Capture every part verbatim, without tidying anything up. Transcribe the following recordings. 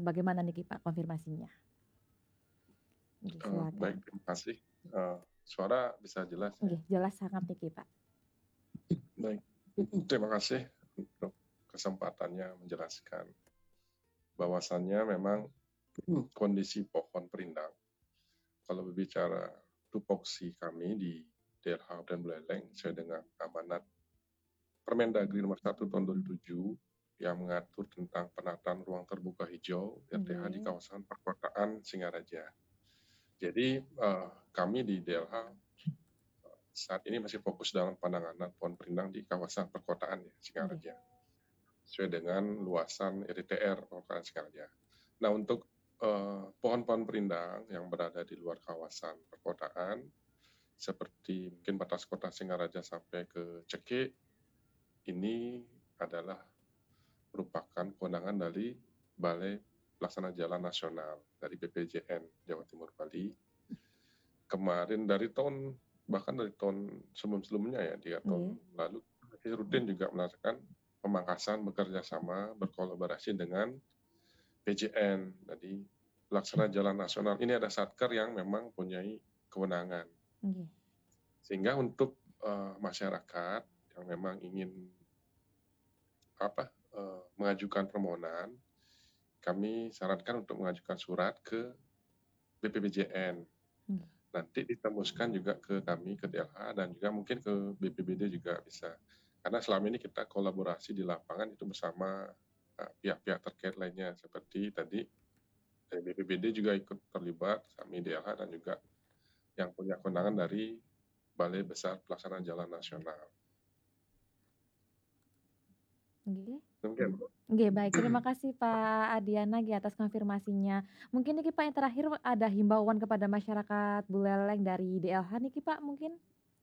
bagaimana niki Pak konfirmasinya? Nggih, Eee, baik, silakan. terima kasih. Eee, suara bisa jelas ya? Nggih, jelas sangat niki Pak. Baik, terima kasih untuk kesempatannya menjelaskan bahwasannya memang kondisi pohon rindang, kalau berbicara tupoksi kami di D L H Kabupaten Buleleng sesuai dengan amanat Permendagri nomor satu tahun dua ribu tujuh yang mengatur tentang penataan ruang terbuka hijau R T H di Nggih. kawasan perkotaan Singaraja. Jadi, eee, kami di D L H, saat ini masih fokus dalam penanganan pohon rindang di kawasan perkotaan ya, Nggih. Singaraja. Sesuai dengan luasan R I T R perkotaan Singaraja. Nah untuk, eee, pohon-pohon rindang yang berada di luar kawasan perkotaan, seperti mungkin batas kota Singaraja sampai ke Ceke, ini adalah merupakan kewenangan dari Balai Pelaksana Jalan Nasional dari B P J N Jawa Timur Bali. Kemarin dari tahun bahkan dari tahun sebelum-sebelumnya ya, tiga tahun Nggih. lalu masih rutin juga melaksanakan pemangkasan bekerja sama berkolaborasi dengan P J N, jadi Pelaksana Jalan Nasional. Ini ada satker yang memang mempunyai kewenangan. Nggih. Sehingga untuk, eee, masyarakat yang memang ingin apa, eee, mengajukan permohonan, kami sarankan untuk mengajukan surat ke B P P J N. Nggih. Nanti ditembuskan juga ke kami, ke D L H dan juga mungkin ke B P B D juga bisa. Karena selama ini kita kolaborasi di lapangan itu bersama, eee, pihak-pihak terkait lainnya seperti tadi dari B P B D juga ikut terlibat, kami D L H dan juga yang punya kewenangan dari Balai Besar Pelaksanaan Jalan Nasional. Nggih. Demikian, Mbak. Nggih, baik. Terima kasih Pak Adiana nggih atas konfirmasinya. Mungkin niki Pak yang terakhir ada himbauan kepada masyarakat Buleleng dari D L H niki Pak mungkin?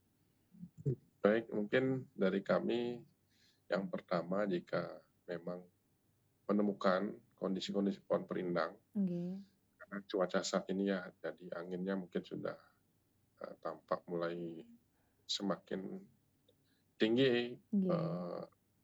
Baik, mungkin dari kami yang pertama jika memang menemukan kondisi-kondisi pohon rindang, Nggih. karena cuaca saat ini ya, jadi anginnya mungkin sudah, eee, tampak mulai semakin tinggi, Nggih. eee,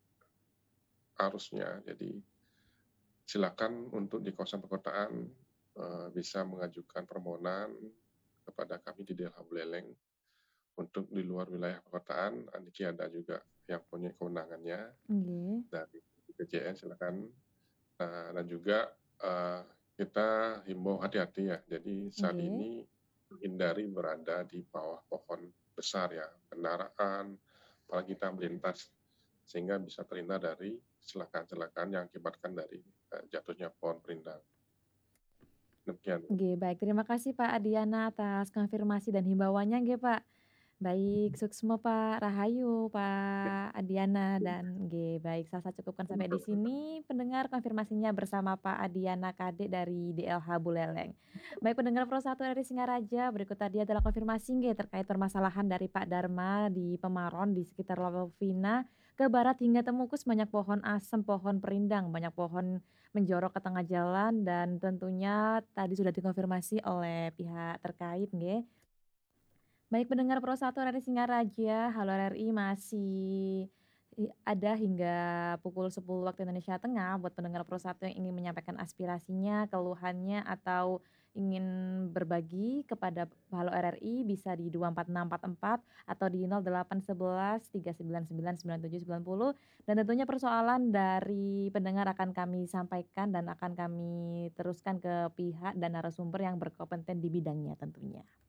arusnya. Jadi silakan untuk di kawasan perkotaan, eee, bisa mengajukan permohonan kepada kami di D L H Buleleng. Untuk di luar wilayah perkotaan, ah, niki ada juga yang punya kewenangannya Nggih. dari B P J N silakan, eee, dan juga, eee, kita himbau hati-hati ya, jadi saat Nggih. ini hindari berada di bawah pohon besar ya, kendaraan, apalagi kita melintas, sehingga bisa terhindar dari kecelakaan-kecelakaan yang akibatkan dari, eee, jatuhnya pohon rindang. Demikian. Nggih, baik. Terima kasih Pak Adiana atas konfirmasi dan himbauannya nggih Pak. Baik, suksma Pak, rahayu Pak Adiana dan nggih, baik sa sa cukupkan sampai di sini pendengar konfirmasinya bersama Pak Adiana K D dari D L H Buleleng. Baik pendengar Pro satu R I Singaraja, berikut tadi adalah konfirmasi nggih terkait permasalahan dari Pak Darma di Pemaron di sekitar Lovina ke barat hingga Temukus banyak pohon asem, pohon rindang, banyak pohon menjorok ke tengah jalan dan tentunya tadi sudah dikonfirmasi oleh pihak terkait nggih. Baik pendengar Pro satu R I Singaraja, Halo R R I masih i ada hingga pukul sepuluh waktu Indonesia Tengah buat pendengar Pro satu yang ingin menyampaikan aspirasinya, keluhannya, atau ingin berbagi kepada Halo R R I bisa di dua empat enam empat empat atau di nol delapan sebelas tiga sembilan sembilan sembilan tujuh sembilan nol dan tentunya persoalan dari pendengar akan kami sampaikan dan akan kami teruskan ke pihak dan narasumber yang berkompeten di bidangnya tentunya.